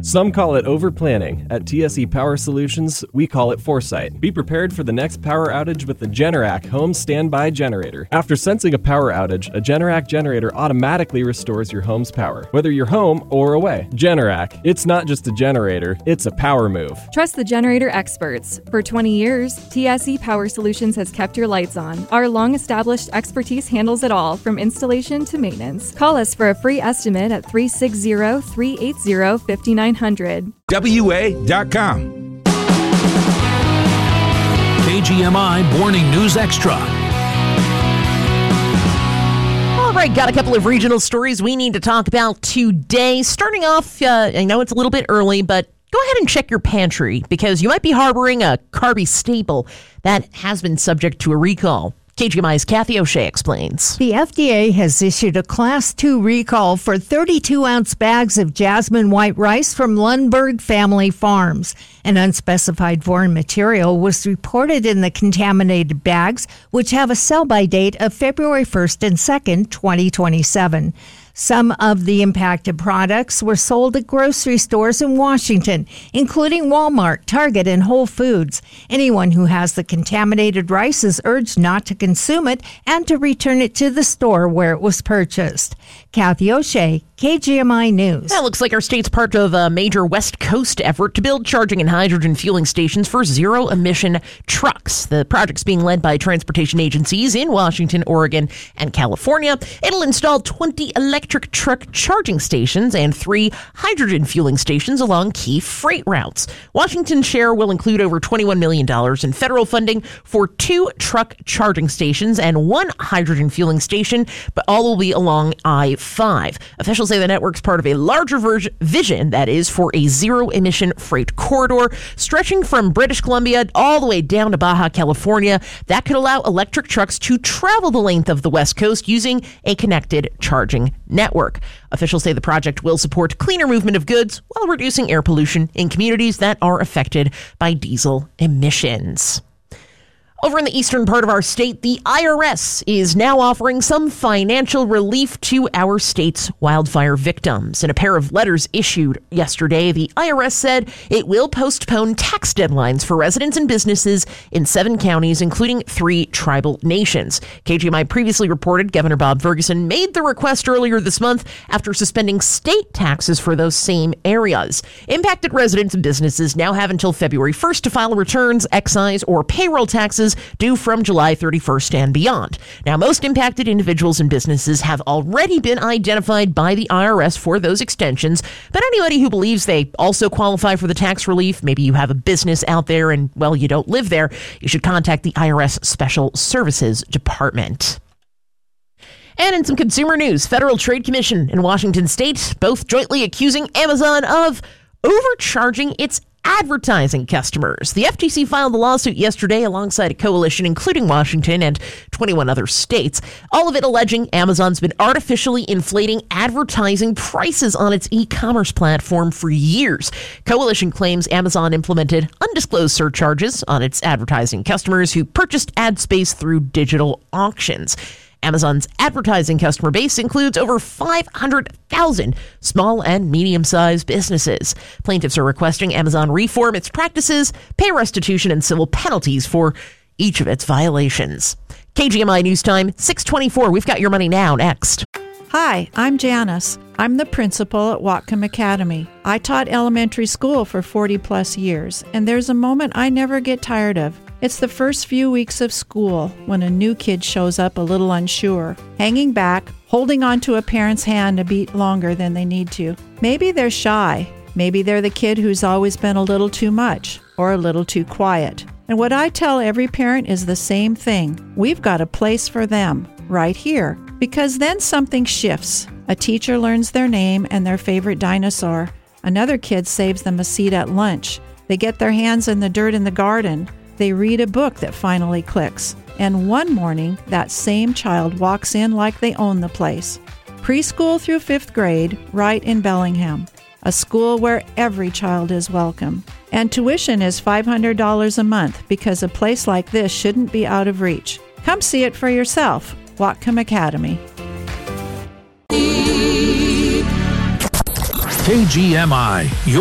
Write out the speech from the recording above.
Some call it over-planning. At TSE Power Solutions, we call it foresight. Be prepared for the next power outage with the Generac Home Standby Generator. After sensing a power outage, a Generac generator automatically restores your home's power, whether you're home or away. Generac, it's not just a generator, it's a power move. Trust the generator experts. For 20 years, TSE Power Solutions has kept your lights on. Our long-established expertise handles it all, from installation to maintenance. Call us for a free estimate at 360-380-5900. WA.com. KGMI Morning News Extra. All right, got a couple of regional stories we need to talk about today. Starting off, I know it's a little bit early, but go ahead and check your pantry because you might be harboring a Carby staple that has been subject to a recall. KGMI's Kathy O'Shea explains. The FDA has issued a Class 2 recall for 32-ounce bags of jasmine white rice from Lundberg Family Farms. An unspecified foreign material was reported in the contaminated bags, which have a sell-by date of February 1st and 2nd, 2027. Some of the impacted products were sold at grocery stores in Washington, including Walmart, Target, and Whole Foods. Anyone who has the contaminated rice is urged not to consume it and to return it to the store where it was purchased. Kathy O'Shea, KGMI News. That looks like our state's part of a major West Coast effort to build charging and hydrogen fueling stations for zero-emission trucks. The project's being led by transportation agencies in Washington, Oregon, and California. It'll install 20 electric truck charging stations and 3 hydrogen fueling stations along key freight routes. Washington's share will include over $21 million in federal funding for 2 truck charging stations and 1 hydrogen fueling station, but all will be along I-5. Officials say the network's part of a larger vision that is for a zero-emission freight corridor stretching from British Columbia all the way down to Baja California that could allow electric trucks to travel the length of the West Coast using a connected charging network. Officials say the project will support cleaner movement of goods while reducing air pollution in communities that are affected by diesel emissions. Over in the eastern part of our state, the IRS is now offering some financial relief to our state's wildfire victims. In a pair of letters issued yesterday, the IRS said it will postpone tax deadlines for residents and businesses in 7 counties, including 3 tribal nations. KGMI previously reported Governor Bob Ferguson made the request earlier this month after suspending state taxes for those same areas. Impacted residents and businesses now have until February 1st to file returns, excise, or payroll taxes due from July 31st and beyond. Now, most impacted individuals and businesses have already been identified by the IRS for those extensions, but anybody who believes they also qualify for the tax relief, maybe you have a business out there and, well, you don't live there, you should contact the IRS Special Services Department. And in some consumer news, Federal Trade Commission in Washington State both jointly accusing Amazon of overcharging its advertising customers. The FTC filed the lawsuit yesterday alongside a coalition including Washington and 21 other states, all of it alleging Amazon's been artificially inflating advertising prices on its e-commerce platform for years. Coalition claims Amazon implemented undisclosed surcharges on its advertising customers who purchased ad space through digital auctions. Amazon's advertising customer base includes over 500,000 small and medium-sized businesses. Plaintiffs are requesting Amazon reform its practices, pay restitution, and civil penalties for each of its violations. KGMI News Time, 6:24. We've got your money now. Next. Hi, I'm Janice. I'm the principal at Whatcom Academy. I taught elementary school for 40-plus years, and there's a moment I never get tired of. It's the first few weeks of school when a new kid shows up a little unsure, hanging back, holding onto a parent's hand a beat longer than they need to. Maybe they're shy. Maybe they're the kid who's always been a little too much or a little too quiet. And what I tell every parent is the same thing. We've got a place for them right here, because then something shifts. A teacher learns their name and their favorite dinosaur. Another kid saves them a seat at lunch. They get their hands in the dirt in the garden. They read a book that finally clicks. And one morning, that same child walks in like they own the place. Preschool through 5th grade, right in Bellingham. A school where every child is welcome. And tuition is $500 a month because a place like this shouldn't be out of reach. Come see it for yourself. Whatcom Academy. KGMI.